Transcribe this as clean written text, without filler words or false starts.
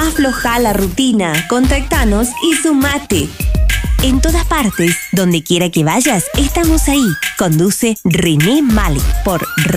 Afloja la rutina, contactanos y sumate. En todas partes, donde quiera que vayas, estamos ahí. Conduce René Mali por